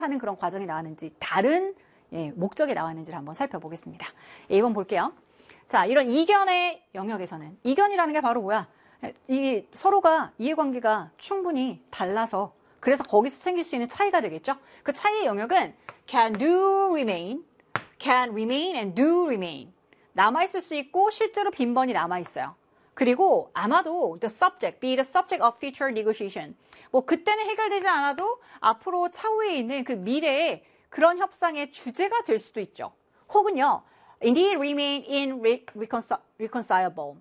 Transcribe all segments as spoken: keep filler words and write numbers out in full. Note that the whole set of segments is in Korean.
하는 그런 과정이 나왔는지 다른 예, 목적이 나왔는지를 한번 살펴보겠습니다. 예, 이번 볼게요. 자, 이런 이견의 영역에서는 이견이라는 게 바로 뭐야? 이 서로가 이해관계가 충분히 달라서 그래서 거기서 생길 수 있는 차이가 되겠죠? 그 차이의 영역은 can do remain, can remain and do remain. 남아있을 수 있고 실제로 빈번히 남아있어요. 그리고 아마도 the subject, be the subject of future negotiation. 뭐 그때는 해결되지 않아도 앞으로 차후에 있는 그 미래의 그런 협상의 주제가 될 수도 있죠. 혹은요, indeed remain in reconcilable.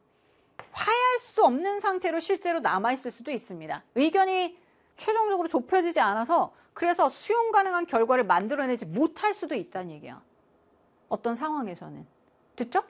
화해할 수 없는 상태로 실제로 남아있을 수도 있습니다. 의견이 최종적으로 좁혀지지 않아서 그래서 수용 가능한 결과를 만들어내지 못할 수도 있다는 얘기야. 어떤 상황에서는. 됐죠?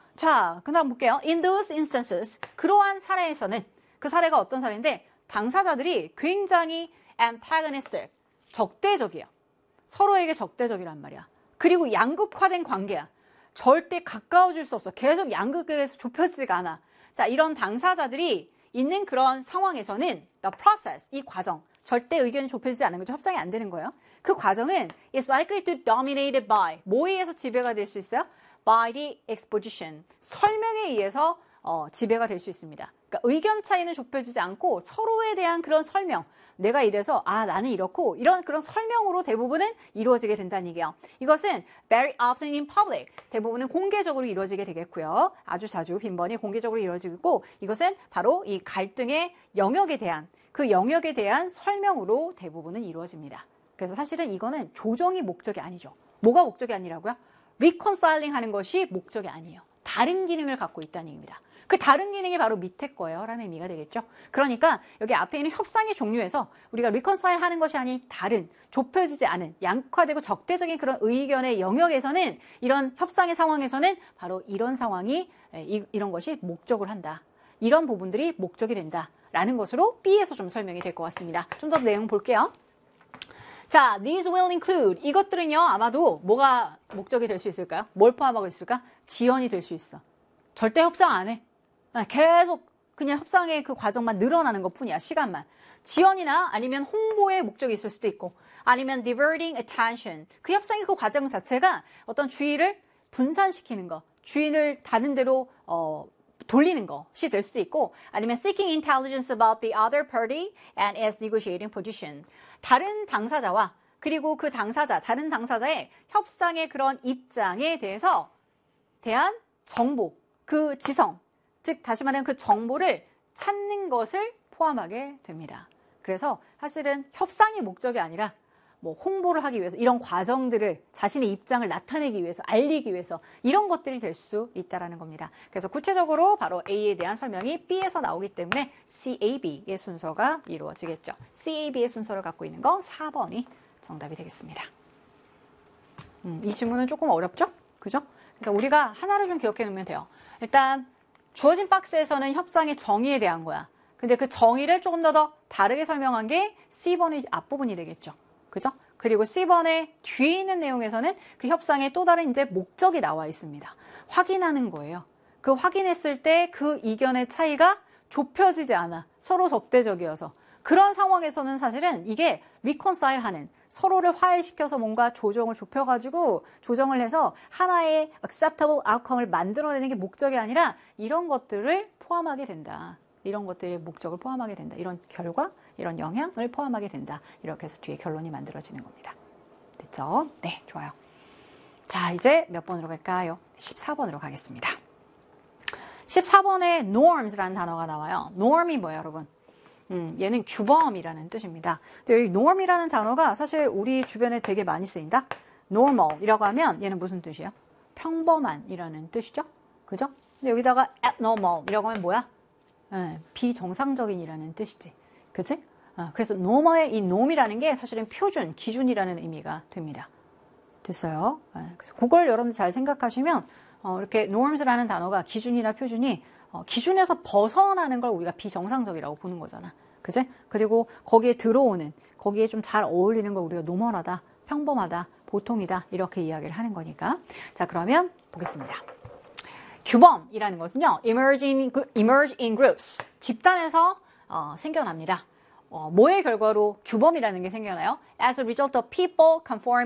자, 그 다음 볼게요. In those instances, 그러한 사례에서는 그 사례가 어떤 사례인데 당사자들이 굉장히 antagonistic, 적대적이야. 서로에게 적대적이란 말이야. 그리고 양극화된 관계야. 절대 가까워질 수 없어. 계속 양극에서 좁혀지지가 않아. 자, 이런 당사자들이 있는 그런 상황에서는 the process, 이 과정, 절대 의견이 좁혀지지 않는 거죠. 협상이 안 되는 거예요. 그 과정은 is likely to dominated by, 뭐에 의해서 지배가 될 수 있어요? by the exposition, 설명에 의해서 어, 지배가 될 수 있습니다. 그러니까 의견 차이는 좁혀지지 않고 서로에 대한 그런 설명, 내가 이래서 아 나는 이렇고 이런 그런 설명으로 대부분은 이루어지게 된다는 얘기예요. 이것은 very often in public, 대부분은 공개적으로 이루어지게 되겠고요. 아주 자주 빈번히 공개적으로 이루어지고 이것은 바로 이 갈등의 영역에 대한 그 영역에 대한 설명으로 대부분은 이루어집니다. 그래서 사실은 이거는 조정이 목적이 아니죠. 뭐가 목적이 아니라고요? reconciling 하는 것이 목적이 아니에요. 다른 기능을 갖고 있다는 얘기입니다. 그 다른 기능이 바로 밑에 거예요 라는 의미가 되겠죠. 그러니까 여기 앞에 있는 협상의 종류에서 우리가 reconcile 하는 것이 아닌 다른 좁혀지지 않은 양극화되고 적대적인 그런 의견의 영역에서는 이런 협상의 상황에서는 바로 이런 상황이 이, 이런 것이 목적을 한다. 이런 부분들이 목적이 된다 라는 것으로 B에서 좀 설명이 될 것 같습니다. 좀 더 내용 볼게요. 자, these will include, 이것들은요 아마도 뭐가 목적이 될 수 있을까요? 뭘 포함하고 있을까? 지연이 될 수 있어. 절대 협상 안 해. 계속 그냥 협상의 그 과정만 늘어나는 것 뿐이야. 시간만. 지연이나 아니면 홍보의 목적이 있을 수도 있고 아니면 diverting attention. 그 협상의 그 과정 자체가 어떤 주의를 분산시키는 거, 주의를 다른 데로 어, 돌리는 것이 될 수도 있고 아니면 seeking intelligence about the other party and its negotiating position. 다른 당사자와 그리고 그 당사자, 다른 당사자의 협상의 그런 입장에 대해서 대한 정보, 그 지성, 즉 다시 말하면 그 정보를 찾는 것을 포함하게 됩니다. 그래서 사실은 협상이 목적이 아니라 뭐 홍보를 하기 위해서 이런 과정들을 자신의 입장을 나타내기 위해서 알리기 위해서 이런 것들이 될 수 있다는 겁니다. 그래서 구체적으로 바로 A에 대한 설명이 B에서 나오기 때문에 C A B의 순서가 이루어지겠죠. C A B의 순서를 갖고 있는 거 사 번이 정답이 되겠습니다. 음, 이 질문은 조금 어렵죠? 그죠? 그래서 우리가 하나를 좀 기억해 놓으면 돼요. 일단 주어진 박스에서는 협상의 정의에 대한 거야. 근데 그 정의를 조금 더, 더 다르게 설명한 게 C 번의 앞부분이 되겠죠. 그죠? 그리고 C 번의 뒤에 있는 내용에서는 그 협상의 또 다른 이제 목적이 나와 있습니다. 확인하는 거예요. 그 확인했을 때 그 이견의 차이가 좁혀지지 않아. 서로 적대적이어서. 그런 상황에서는 사실은 이게 reconcile 하는, 서로를 화해시켜서 뭔가 조정을 좁혀가지고 조정을 해서 하나의 acceptable outcome을 만들어내는 게 목적이 아니라 이런 것들을 포함하게 된다. 이런 것들의 목적을 포함하게 된다. 이런 결과, 이런 영향을 포함하게 된다. 이렇게 해서 뒤에 결론이 만들어지는 겁니다. 됐죠? 네, 좋아요. 자, 이제 몇 번으로 갈까요? 십사 번으로 가겠습니다. 십사 번에 norms라는 단어가 나와요. norm이 뭐예요, 여러분? 음, 얘는 규범이라는 뜻입니다. 근데 여기 norm이라는 단어가 사실 우리 주변에 되게 많이 쓰인다? normal이라고 하면 얘는 무슨 뜻이에요? 평범한이라는 뜻이죠? 그죠? 근데 여기다가 abnormal이라고 하면 뭐야? 네, 비정상적인이라는 뜻이지. 그치? 어, 그래서 norm의 이 norm이라는 게 사실은 표준, 기준이라는 의미가 됩니다. 됐어요? 네, 그래서 그걸 여러분들 잘 생각하시면 어, 이렇게 norms라는 단어가 기준이나 표준이 어, 기준에서 벗어나는 걸 우리가 비정상적이라고 보는 거잖아. 그치? 그리고 거기에 들어오는, 거기에 좀 잘 어울리는 걸 우리가 노멀하다, 평범하다, 보통이다 이렇게 이야기를 하는 거니까. 자, 그러면 보겠습니다. 규범이라는 것은요, emerge in, emerge in groups, 집단에서 어, 생겨납니다. 어, 뭐의 결과로 규범이라는 게 생겨나요? As a result of people conform